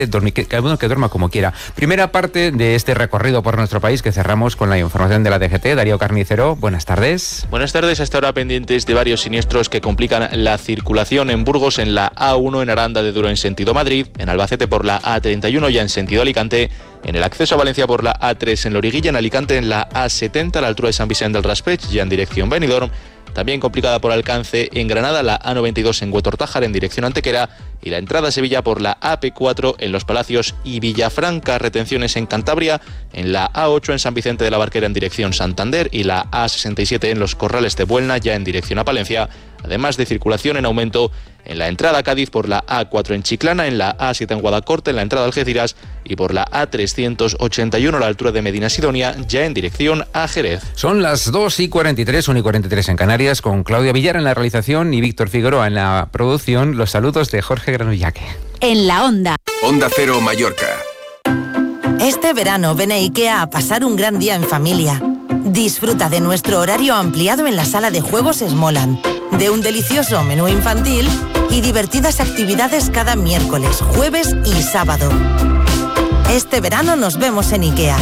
cada uno que duerma como quiera. Primera parte de este recorrido por nuestro país que cerramos con la información de la DGT. Darío Carnicero, buenas tardes. Buenas tardes. Hasta ahora pendientes de varios siniestros que complican la circulación en Burgos, en la A1 en Aranda de Duero en sentido Madrid, en Albacete por la A31 ya en sentido Alicante, en el acceso a Valencia por la A3 en Loriguilla, en Alicante en la A70 a la altura de San Vicente del Raspeig ya en dirección Benidorm. También complicada por alcance en Granada, la A92 en Huetortájar en dirección Antequera y la entrada a Sevilla por la AP4 en Los Palacios y Villafranca. Retenciones en Cantabria, en la A8 en San Vicente de la Barquera en dirección Santander y la A67 en Los Corrales de Buelna ya en dirección a Palencia. Además de circulación en aumento en la entrada a Cádiz por la A4 en Chiclana, en la A7 en Guadacorte, en la entrada a Algeciras y por la A381 a la altura de Medina Sidonia, ya en dirección a Jerez. Son las 2:43, 1:43 en Canarias, con Claudia Villar en la realización y Víctor Figueroa en la producción. Los saludos de Jorge Granullaque. En la Onda. Onda Cero Mallorca. Este verano ven a IKEA a pasar un gran día en familia. Disfruta de nuestro horario ampliado en la sala de juegos Smoland, de un delicioso menú infantil y divertidas actividades cada miércoles, jueves y sábado. Este verano nos vemos en IKEA.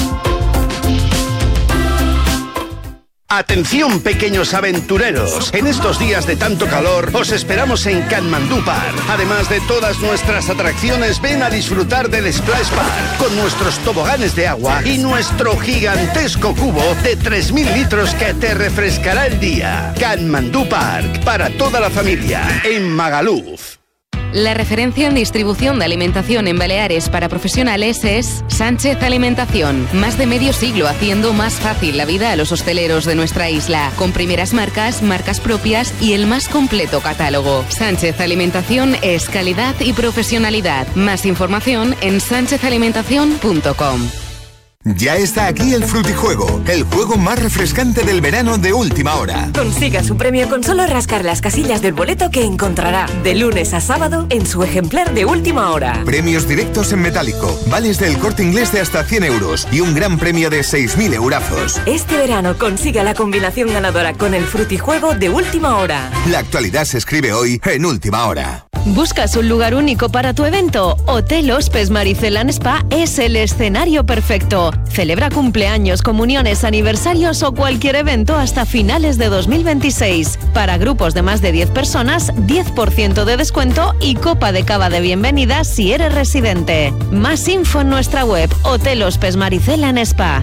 Atención, pequeños aventureros. En estos días de tanto calor, os esperamos en Katmandú Park. Además de todas nuestras atracciones, ven a disfrutar del Splash Park con nuestros toboganes de agua y nuestro gigantesco cubo de 3.000 litros que te refrescará el día. Katmandú Park, para toda la familia, en Magaluf. La referencia en distribución de alimentación en Baleares para profesionales es Sánchez Alimentación. Más de medio siglo haciendo más fácil la vida a los hosteleros de nuestra isla, con primeras marcas, marcas propias y el más completo catálogo. Sánchez Alimentación es calidad y profesionalidad. Más información en sanchezalimentación.com. Ya está aquí el Frutijuego, el juego más refrescante del verano de última hora. Consiga su premio con solo rascar las casillas del boleto que encontrará de lunes a sábado en su ejemplar de última hora. Premios directos en metálico, vales del Corte Inglés de hasta 100 euros y un gran premio de 6.000 eurazos. Este verano consiga la combinación ganadora con el Frutijuego de última hora. La actualidad se escribe hoy en última hora. ¿Buscas un lugar único para tu evento? Hotel Hospes Maricelan Spa es el escenario perfecto. Celebra cumpleaños, comuniones, aniversarios o cualquier evento hasta finales de 2026. Para grupos de más de 10 personas, 10% de descuento y copa de cava de bienvenida si eres residente. Más info en nuestra web, Hotel Hospes Maricelan Spa.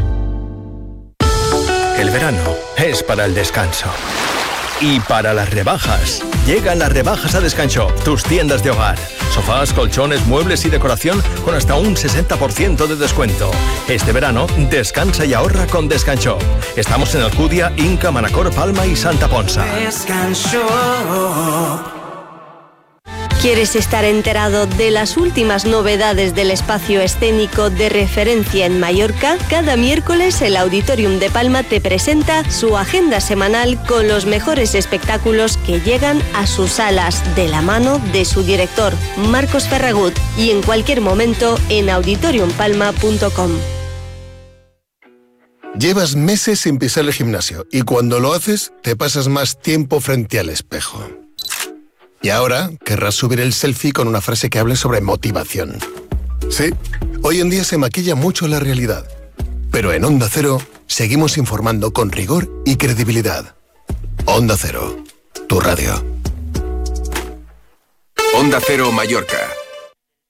El verano es para el descanso. Y para las rebajas. Llegan las rebajas a Descanshop, tus tiendas de hogar. Sofás, colchones, muebles y decoración con hasta un 60% de descuento. Este verano, descansa y ahorra con Descanshop. Estamos en Alcudia, Inca, Manacor, Palma y Santa Ponsa. Descanshop. ¿Quieres estar enterado de las últimas novedades del espacio escénico de referencia en Mallorca? Cada miércoles el Auditorium de Palma te presenta su agenda semanal con los mejores espectáculos que llegan a sus salas de la mano de su director, Marcos Ferragut, y en cualquier momento en auditoriumpalma.com. Llevas meses sin pisar el gimnasio y cuando lo haces te pasas más tiempo frente al espejo. Y ahora querrás subir el selfie con una frase que hable sobre motivación. Sí, hoy en día se maquilla mucho la realidad. Pero en Onda Cero seguimos informando con rigor y credibilidad. Onda Cero, tu radio. Onda Cero Mallorca.